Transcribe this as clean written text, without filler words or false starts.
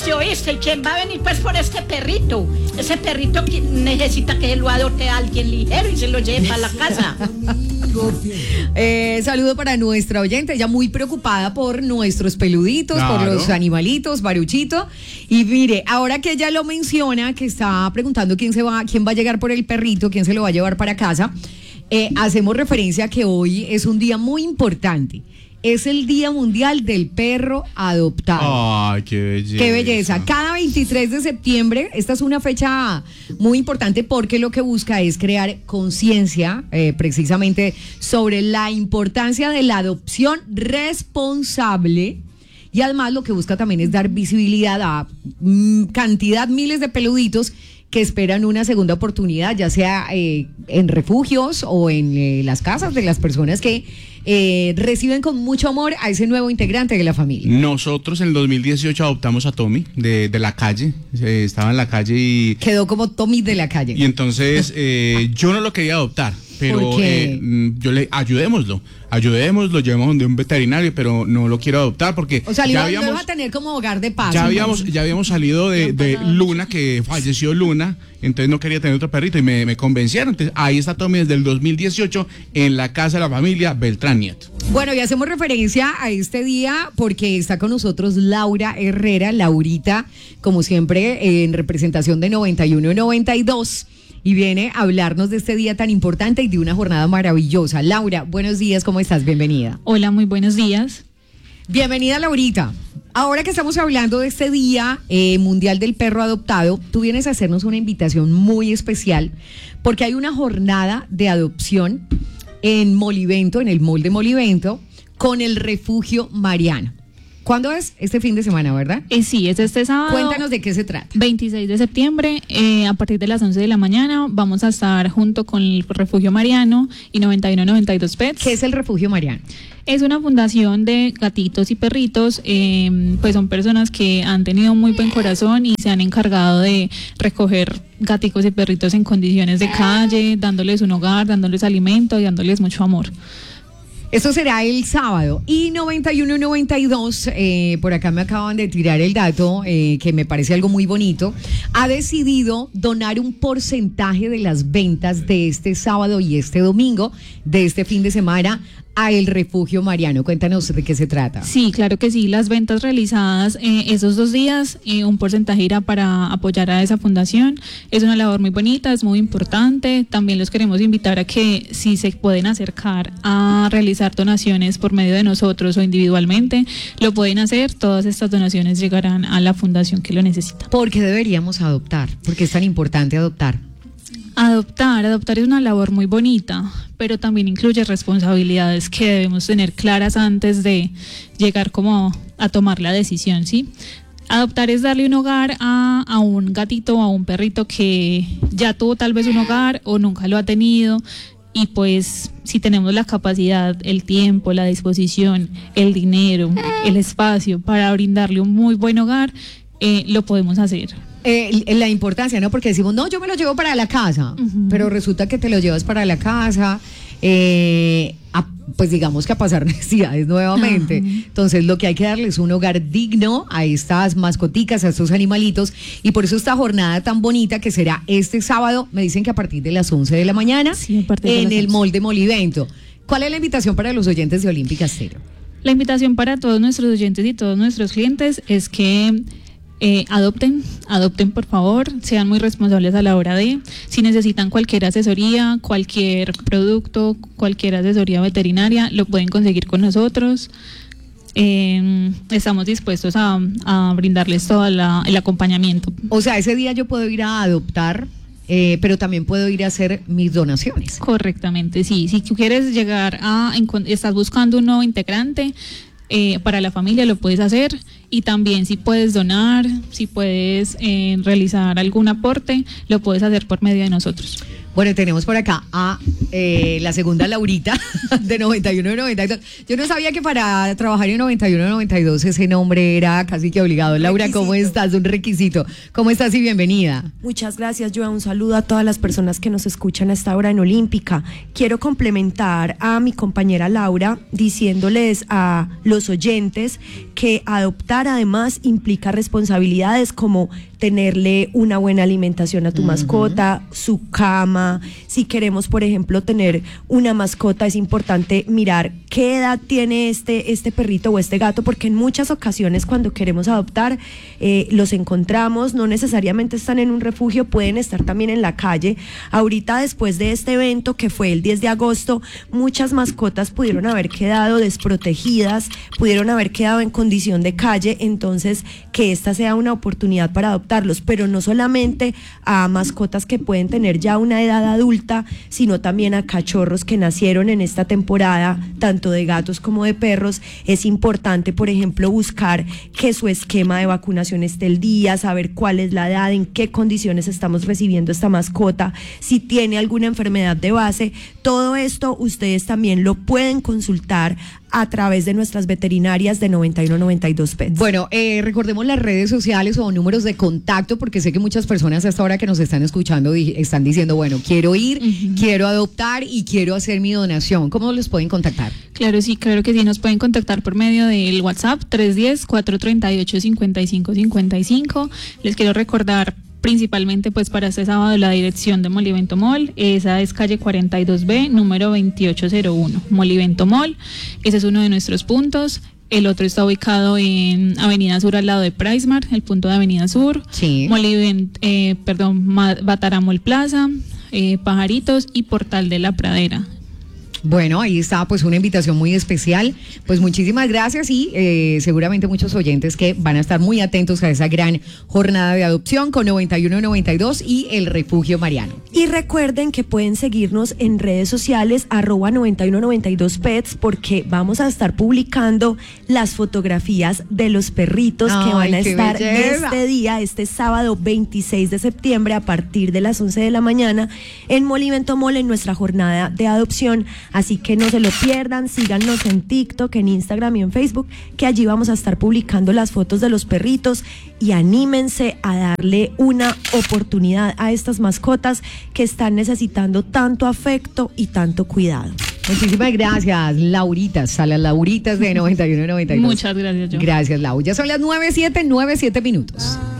¿oíste? ¿Y quién va a venir pues por este perrito? Ese perrito que necesita que lo adopte a alguien ligero y se lo lleve para la casa. Saludo para nuestra oyente, ella muy preocupada por nuestros peluditos, claro, por los animalitos, Baruchito. Y mire, ahora que ella lo menciona, que está preguntando quién va a llegar por el perrito, quién se lo va a llevar para casa, hacemos referencia a que hoy es un día muy importante. Es el Día Mundial del Perro Adoptado. ¡Ay, qué belleza! ¡Qué belleza! Cada 23 de septiembre, esta es una fecha muy importante porque lo que busca es crear conciencia precisamente sobre la importancia de la adopción responsable. Y además lo que busca también es dar visibilidad a miles de peluditos que esperan una segunda oportunidad, ya sea en refugios o en las casas de las personas que reciben con mucho amor a ese nuevo integrante de la familia. Nosotros en el 2018 adoptamos a Tommy de la calle, estaba en la calle y... Quedó como Tommy de la calle. Y entonces yo no lo quería adoptar, pero yo le ayudémoslo, llevamos donde un veterinario, pero no lo quiero adoptar porque... O sea, lo iba a tener como hogar de paz. Ya habíamos salido de Luna, que falleció Luna, entonces no quería tener otro perrito y me convencieron. Entonces ahí está Tommy desde el 2018 en la casa de la familia Beltrán Nieto. Bueno, y hacemos referencia a este día porque está con nosotros Laura Herrera, Laurita, como siempre, en representación de 91-92. Y viene a hablarnos de este día tan importante y de una jornada maravillosa. Laura, buenos días, ¿cómo estás? Bienvenida. Hola, muy buenos días. Bienvenida, Laurita. Ahora que estamos hablando de este Día Mundial del Perro Adoptado, tú vienes a hacernos una invitación muy especial porque hay una jornada de adopción en Molivento, en el mall de Molivento, con el Refugio Mariano. ¿Cuándo es? Este fin de semana, ¿verdad? Sí, es este sábado. Cuéntanos de qué se trata. 26 de septiembre, a partir de las 11 de la mañana, vamos a estar junto con el Refugio Mariano y 91-92 Pets. ¿Qué es el Refugio Mariano? Es una fundación de gatitos y perritos, pues son personas que han tenido muy buen corazón y se han encargado de recoger gaticos y perritos en condiciones de calle, dándoles un hogar, dándoles alimento y dándoles mucho amor. Eso será el sábado. Y 91-92, por acá me acaban de tirar el dato, que me parece algo muy bonito, ha decidido donar un porcentaje de las ventas de este sábado y este domingo, de este fin de semana, a el Refugio Mariano. Cuéntanos de qué se trata. Sí, claro que sí, las ventas realizadas esos 2 días, un porcentaje irá para apoyar a esa fundación. Es una labor muy bonita, es muy importante. También los queremos invitar a que si se pueden acercar a realizar donaciones por medio de nosotros o individualmente, lo pueden hacer. Todas estas donaciones llegarán a la fundación que lo necesita. ¿Por qué deberíamos adoptar? ¿Por qué es tan importante adoptar? Adoptar es una labor muy bonita, pero también incluye responsabilidades que debemos tener claras antes de llegar como a tomar la decisión, ¿sí? Adoptar es darle un hogar a un gatito o a un perrito que ya tuvo tal vez un hogar o nunca lo ha tenido, y pues si tenemos la capacidad, el tiempo, la disposición, el dinero, el espacio para brindarle un muy buen hogar, lo podemos hacer. La importancia, ¿no? Porque decimos, no, yo me lo llevo para la casa, pero resulta que te lo llevas para la casa, pues digamos que a pasar necesidades nuevamente. Entonces lo que hay que darles es un hogar digno a estas mascoticas, a estos animalitos, y por eso esta jornada tan bonita que será este sábado, me dicen que a partir de las 11 de la mañana, sí, en el mall de Molivento. ¿Cuál es la invitación para los oyentes de Olímpica Estéreo? La invitación para todos nuestros oyentes y todos nuestros clientes es que adopten por favor, sean muy responsables a la hora de, si necesitan cualquier asesoría, cualquier producto, cualquier asesoría veterinaria, lo pueden conseguir con nosotros. Estamos dispuestos a brindarles todo el acompañamiento. O sea, ese día yo puedo ir a adoptar, pero también puedo ir a hacer mis donaciones. Correctamente, sí. Si tú quieres llegar estás buscando un nuevo integrante para la familia, lo puedes hacer. Y también si puedes donar, si puedes realizar algún aporte, lo puedes hacer por medio de nosotros. Bueno, tenemos por acá a la segunda Laurita de 91-92. Yo no sabía que para trabajar en 91-92 ese nombre era casi que obligado. Laura, ¿cómo estás? Un requisito. ¿Cómo estás y bienvenida? Muchas gracias, Joa. Un saludo a todas las personas que nos escuchan a esta hora en Olímpica. Quiero complementar a mi compañera Laura diciéndoles a los oyentes que adoptar además implica responsabilidades como tenerle una buena alimentación a tu mascota, su cama. Si queremos, por ejemplo, tener una mascota, es importante mirar qué edad tiene este perrito o este gato, porque en muchas ocasiones cuando queremos adoptar los encontramos, no necesariamente están en un refugio, pueden estar también en la calle. Ahorita, después de este evento que fue el 10 de agosto, muchas mascotas pudieron haber quedado desprotegidas, pudieron haber quedado en condición de calle, entonces que esta sea una oportunidad para adoptarlos, pero no solamente a mascotas que pueden tener ya una edad adulta, sino también a cachorros que nacieron en esta temporada, tanto de gatos como de perros. Es importante, por ejemplo, buscar que su esquema de vacunación esté al día, saber cuál es la edad, en qué condiciones estamos recibiendo esta mascota, si tiene alguna enfermedad de base. Todo esto ustedes también lo pueden consultar a través de nuestras veterinarias de 91-92 Pets. Bueno, recordemos las redes sociales o números de contacto, porque sé que muchas personas hasta ahora que nos están escuchando están diciendo, bueno, quiero ir, quiero adoptar y quiero hacer mi donación. ¿Cómo los pueden contactar? Claro que sí, nos pueden contactar por medio del WhatsApp 310-438-5555. Les quiero recordar principalmente pues para este sábado la dirección de Molivento Mall, esa es calle 42B, número 2801, Molivento Mall, ese es uno de nuestros puntos. El otro está ubicado en Avenida Sur, al lado de PriceMart, el punto de Avenida Sur, sí. Bataramol Plaza, Pajaritos y Portal de la Pradera. Bueno, ahí está pues una invitación muy especial. Pues muchísimas gracias y seguramente muchos oyentes que van a estar muy atentos a esa gran jornada de adopción con 91-92 y el Refugio Mariano. Y recuerden que pueden seguirnos en redes sociales @9192 Pets, porque vamos a estar publicando las fotografías de los perritos que van a estar este día, este sábado 26 de septiembre a partir de las 11 de la mañana en Molivento Mall en nuestra jornada de adopción. Así que no se lo pierdan, síganos en TikTok, en Instagram y en Facebook, que allí vamos a estar publicando las fotos de los perritos, y anímense a darle una oportunidad a estas mascotas que están necesitando tanto afecto y tanto cuidado. Muchísimas gracias, Lauritas, a las Lauritas de 91-92. Muchas gracias, yo. Gracias, Lau. Ya son las 9:07 minutos.